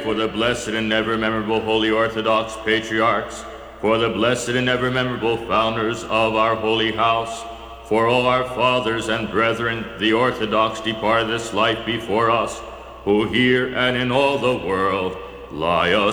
for the blessed and ever memorable Holy Orthodox Patriarchs, for the blessed and ever memorable founders of our holy house, for all our fathers and brethren, the Orthodox departed this life before us, who here and in all the world lie asleep.